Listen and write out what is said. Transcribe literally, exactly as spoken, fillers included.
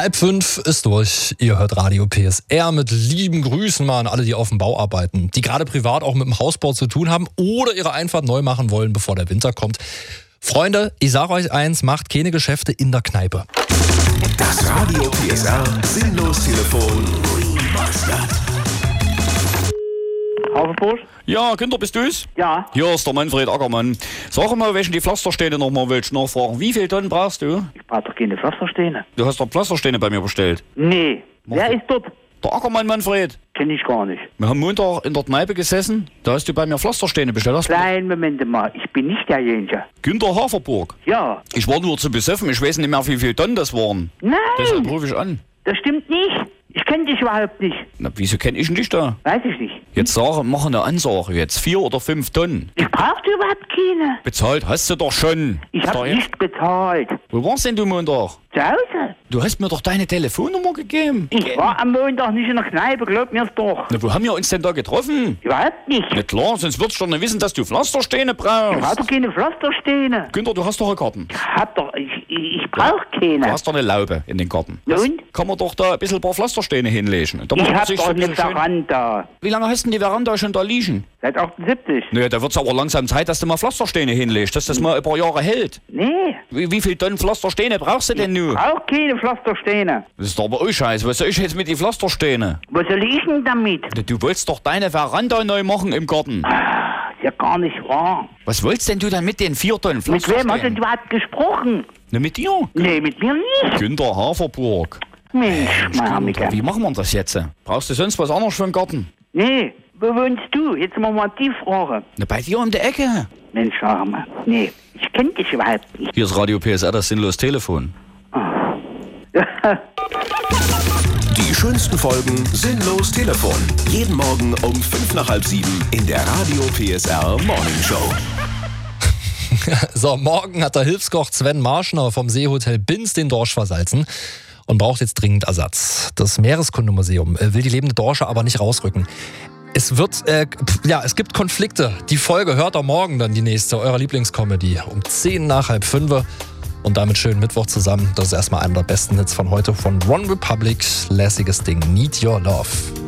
Halb fünf ist durch. Ihr hört Radio P S R mit lieben Grüßen mal an alle, die auf dem Bau arbeiten, die gerade privat auch mit dem Hausbau zu tun haben oder ihre Einfahrt neu machen wollen, bevor der Winter kommt. Freunde, ich sage euch eins, macht keine Geschäfte in der Kneipe. Das Radio P S R Sinnlos-Telefon. Haferbusch? Ja, Günther, bist du's? Ja. Hier ist der Manfred Ackermann. Sag mal, welchen die Pflastersteine nochmal willst du nachfragen. Wie viel Tonnen brauchst du? Ich brauche doch keine Pflastersteine. Du hast doch Pflastersteine bei mir bestellt. Nee. Mach Wer du. ist dort? Der Ackermann Manfred. Kenn ich gar nicht. Wir haben Montag in der Kneipe gesessen, da hast du bei mir Pflastersteine bestellt. Hast du- Kleinen Moment mal, ich bin nicht derjenige. Günther Haferburg. Ja. Ich war nur zu besoffen, ich weiß nicht mehr, wie viele Tonnen das waren. Deshalb Nein, rufe ich an. das stimmt nicht. Ich kenne dich überhaupt nicht. Na, wieso kenn ich denn dich da? Weiß ich nicht. Jetzt sage, mach eine Ansage jetzt. Vier oder fünf Tonnen. Ich brauchte überhaupt keine. Bezahlt hast du doch schon. Ich Ist habe doch jetzt- nicht bezahlt. Wo warst denn du Montag? Zu Hause? Du hast mir doch deine Telefonnummer gegeben. Ich war am Montag nicht in der Kneipe, glaub mir's doch. Na, wo haben wir uns denn da getroffen? Überhaupt nicht. Na klar, sonst würdest du doch nicht wissen, dass du Pflastersteine Ich brauche brauchst. doch keine Pflastersteine. Günther, du hast doch einen Garten. Ich hab doch, ich, ich, ich brauche Du keine. hast doch eine Laube in den Garten. Ja, Das und? kann man doch da ein bisschen ein paar Pflastersteine hinlegen. Da macht Ich man hab sich doch so ein eine bisschen schön- Veranda. Wie lange hast denn die Veranda schon da liegen? Seit achtundsiebzig. Naja, da wird's aber langsam Zeit, dass du mal Pflastersteine hinlegst, dass das mal ein paar Jahre hält. Nee, Wie, wie viel Tonnen Pflastersteine brauchst du denn nun? auch keine Pflastersteine. Das ist doch aber auch scheiße. Was soll ich jetzt mit den Pflastersteinen? Was soll ich denn damit? Du wolltest doch deine Veranda neu machen im Garten. Ist ja gar nicht wahr. Was wolltest denn du dann mit den vier Tonnen Mit wem hast denn Pflastersteinen? du überhaupt gesprochen? Na, mit dir? Nee, mit mir nicht. Günther Haferburg. Mensch, Marmike. Günther, wie machen wir das jetzt? Brauchst du sonst was anderes für den Garten? Nee, wo wohnst du? Jetzt mal mal die Frage. Na, bei dir um die Ecke. Mensch, sag mal. Nee, ich kenn dich überhaupt nicht. Hier ist Radio P S R, das sinnlos Telefon. Die schönsten Folgen Sinnlos Telefon. Jeden Morgen um fünf nach halb sieben in der Radio P S R Morning Show. So, morgen hat der Hilfskoch Sven Marschner vom Seehotel Binz den Dorsch versalzen und braucht jetzt dringend Ersatz. Das Meereskundemuseum will die lebende Dorsche aber nicht rausrücken. Es wird, äh, ja, es gibt Konflikte. Die Folge hört ihr morgen dann, die nächste, eurer Lieblingscomedy. Um zehn nach halb fünf. Und damit schönen Mittwoch zusammen. Das ist erstmal einer der besten Hits von heute von One Republic. Lässiges Ding, Need Your Love.